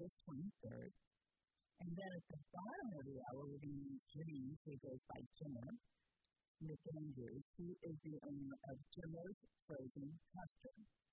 August 23rd. And then at the bottom of the hour, we're going to meet James, who goes by Jimmer McAndrews, who is the owner of Jimmer's Frozen Custard.